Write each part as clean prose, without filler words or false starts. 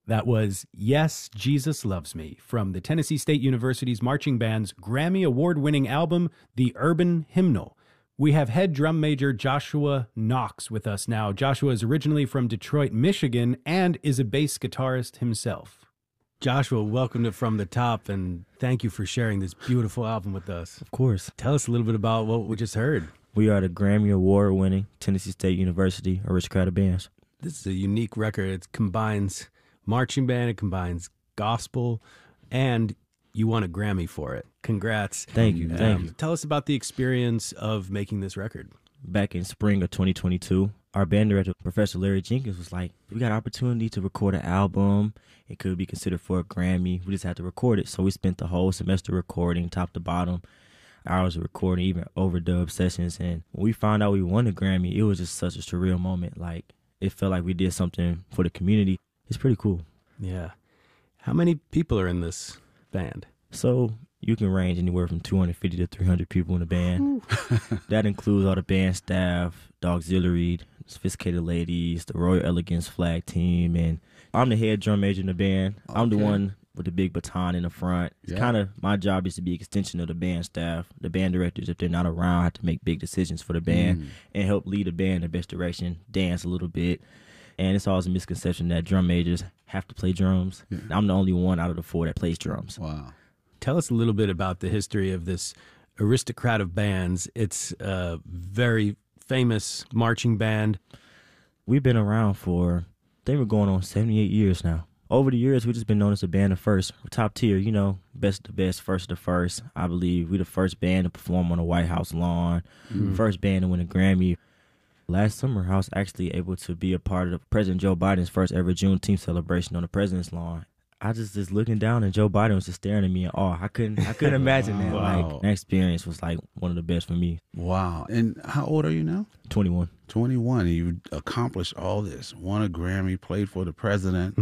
That was Yes, Jesus Loves Me from the Tennessee State University's marching band's Grammy Award-winning album, The Urban Hymnal. We have head drum major Joshua Knox with us now. Joshua is originally from Detroit, Michigan, and is a bass guitarist himself. Joshua, welcome to From the Top, and thank you for sharing this beautiful album with us. Of course. Tell us a little bit about what we just heard. We are the Grammy Award-winning Tennessee State University Aristocratic Bands. This is a unique record. It combines marching band, it combines gospel, and you won a Grammy for it. Congrats. Thank you. Thank you. Tell us about the experience of making this record. Back in spring of 2022, our band director, Professor Larry Jenkins, was like, we got an opportunity to record an album. It could be considered for a Grammy. We just had to record it. So we spent the whole semester recording, top to bottom, hours of recording, even overdub sessions. And when we found out we won a Grammy, it was just such a surreal moment. Like, it felt like we did something for the community. It's pretty cool. Yeah. How many people are in this band? So you can range anywhere from 250 to 300 people in the band. That includes all the band staff, the auxiliary, Sophisticated Ladies, the Royal Elegance flag team, and I'm the head drum major in the band. Okay. I'm the one with the big baton in the front. It's kind of my job is to be an extension of the band staff. The band directors, if they're not around, have to make big decisions for the band and help lead the band in the best direction, dance a little bit. And it's always a misconception that drum majors have to play drums. Yeah. I'm the only one out of the four that plays drums. Wow. Tell us a little bit about the history of this aristocrat of bands. It's a very famous marching band. We've been around for, they were going on 78 years now. Over the years, we've just been known as a band of first. We're top tier, you know, best of the best, first of the first. I believe we're the first band to perform on the White House lawn, first band to win a Grammy. Last summer, I was actually able to be a part of President Joe Biden's first ever Juneteenth celebration on the president's lawn. I just looking down and Joe Biden was just staring at me in awe. I couldn't imagine that. Wow. Like, that experience was like one of the best for me. Wow. And how old are you now? 21. 21. And you accomplished all this. Won a Grammy, played for the president.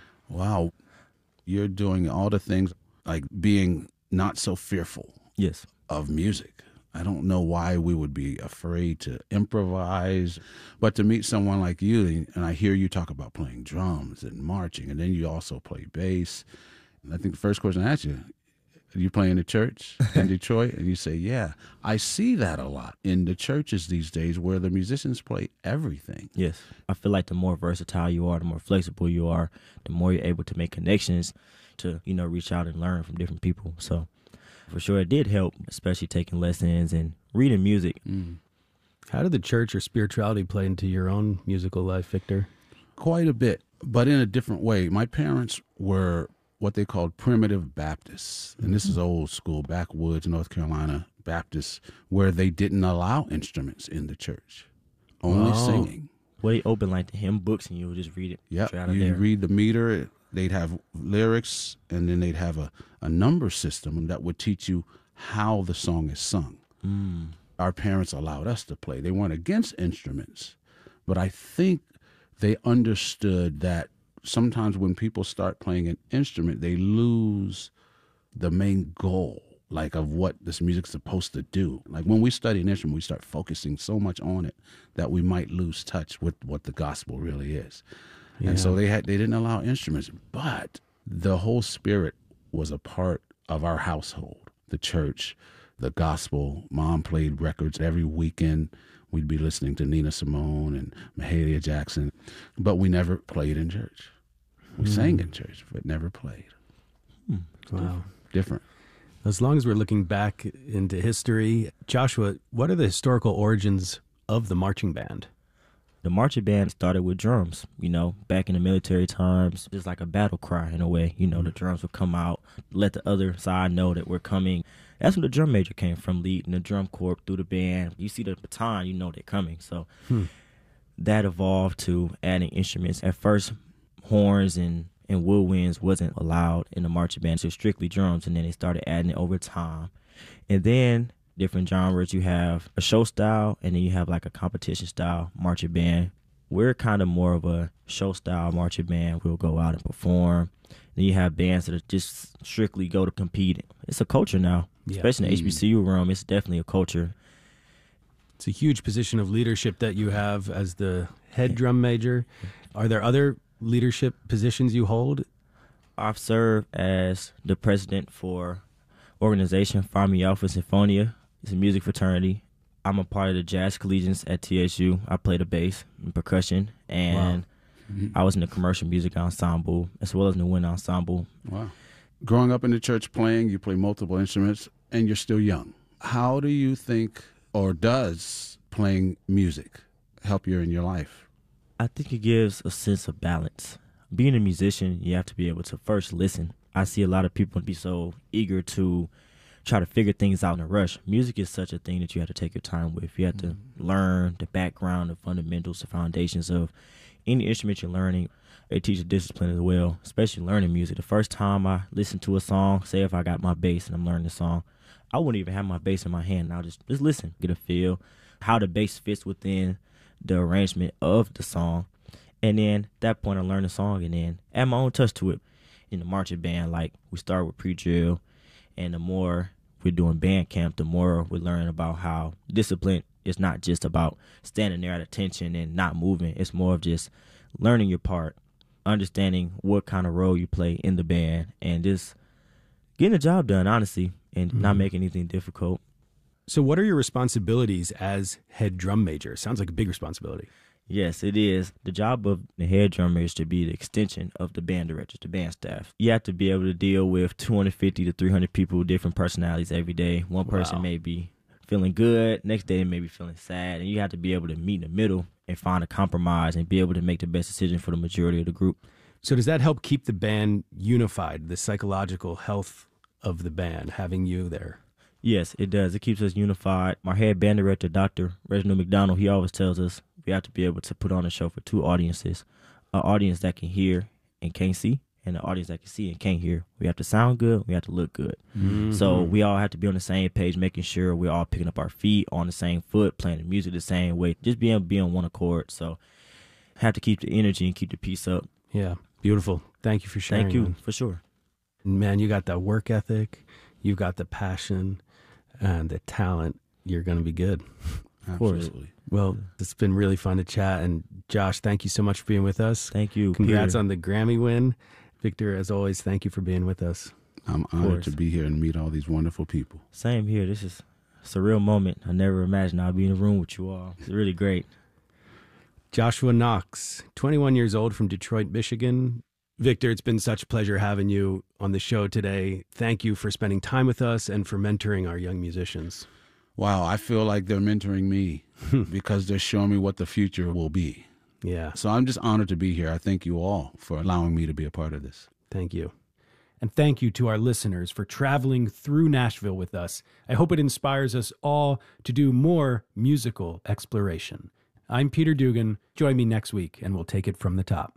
Wow. You're doing all the things like being not so fearful of music. I don't know why we would be afraid to improvise, but to meet someone like you, and I hear you talk about playing drums and marching, and then you also play bass. And I think the first question I asked you, are you playing in the church in Detroit? And you say, yeah. I see that a lot in the churches these days where the musicians play everything. Yes. I feel like the more versatile you are, the more flexible you are, the more you're able to make connections to, you know, reach out and learn from different people. So for sure, it did help, especially taking lessons and reading music. How did the church or spirituality play into your own musical life, Victor? Quite a bit, but in a different way. My parents were what they called primitive Baptists, and this is old school, backwoods, North Carolina Baptists, where they didn't allow instruments in the church, only singing. Well, they open like the hymn books, and you would just read it. Yeah, you read the meter. They'd have lyrics, and then they'd have a number system that would teach you how the song is sung. Our parents allowed us to play. They weren't against instruments, but I think they understood that sometimes when people start playing an instrument, they lose the main goal, like of what this music's supposed to do. Like when we study an instrument, we start focusing so much on it that we might lose touch with what the gospel really is. Yeah. And so they didn't allow instruments, but the whole spirit was a part of our household. The church, the gospel. Mom played records every weekend. We'd be listening to Nina Simone and Mahalia Jackson, but we never played in church. We sang in church, but never played. Wow. Different. As long as we're looking back into history, Joshua, what are the historical origins of the marching band? The marching band started with drums, you know, back in the military times. It's like a battle cry in a way. You know, the drums would come out, let the other side know that we're coming. That's where the drum major came from, leading the drum corps through the band. You see the baton, you know they're coming. So that evolved to adding instruments. At first, horns and woodwinds wasn't allowed in the marching band, so strictly drums, and then they started adding it over time. And then different genres, you have a show style, and then you have like a competition style marching band. We're kind of more of a show style marching band. We'll go out and perform. Then you have bands that are just strictly go to compete. It's a culture now, especially in the HBCU realm. It's definitely a culture. It's a huge position of leadership that you have as the head drum major. Are there other leadership positions you hold? I've served as the president for organization Phi Mi Alpha Sinfonia. It's a music fraternity. I'm a part of the Jazz Collegians at TSU. I play the bass and percussion, and I was in the commercial music ensemble as well as in the wind ensemble. Wow. Growing up in the church playing, you play multiple instruments, and you're still young. How do you think, or does playing music help you in your life? I think it gives a sense of balance. Being a musician, you have to be able to first listen. I see a lot of people be so eager to try to figure things out in a rush. Music is such a thing that you have to take your time with. You have to learn the background, the fundamentals, the foundations of any instrument you're learning. They teach a discipline as well, especially learning music. The first time I listen to a song, say if I got my bass and I'm learning the song, I wouldn't even have my bass in my hand. I'll just listen, get a feel, how the bass fits within the arrangement of the song. And then at that point, I learn the song and then add my own touch to it. In the marching band, like we start with pre-drill, and the more we're doing band camp, the more we learn about how discipline is not just about standing there at attention and not moving. It's more of just learning your part, understanding what kind of role you play in the band, and just getting the job done, honestly, and not making anything difficult. So what are your responsibilities as head drum major? Sounds like a big responsibility. Yes, it is. The job of the head drummer is to be the extension of the band director, the band staff. You have to be able to deal with 250 to 300 people with different personalities every day. One person may be feeling good, next day they may be feeling sad, and you have to be able to meet in the middle and find a compromise and be able to make the best decision for the majority of the group. So does that help keep the band unified, the psychological health of the band, having you there? Yes, it does. It keeps us unified. My head band director, Dr. Reginald McDonald, he always tells us we have to be able to put on a show for two audiences, an audience that can hear and can't see, and an audience that can see and can't hear. We have to sound good. We have to look good. So we all have to be on the same page, making sure we're all picking up our feet on the same foot, playing the music the same way, just be on one accord. So have to keep the energy and keep the peace up. Yeah, beautiful. Thank you for sharing. Thank you, man. for sure. Man, you got that work ethic, you've got the passion, and the talent. You're going to be good. Absolutely. Well, it's been really fun to chat. And Josh, thank you so much for being with us. Thank you. Congrats Peter. on the Grammy win. Victor, as always, thank you for being with us. I'm honored to be here and meet all these wonderful people. Same here. It's a real moment. I never imagined I'd be in a room with you all. It's really great. Joshua Knox, 21 years old from Detroit, Michigan. Victor, it's been such a pleasure having you on the show today. Thank you for spending time with us and for mentoring our young musicians. Wow, I feel like they're mentoring me because they're showing me what the future will be. Yeah, So I'm just honored to be here. I thank you all for allowing me to be a part of this. thank you. And thank you to our listeners for traveling through Nashville with us. I hope it inspires us all to do more musical exploration. I'm Peter Dugan. Join me next week, and we'll take it from the top.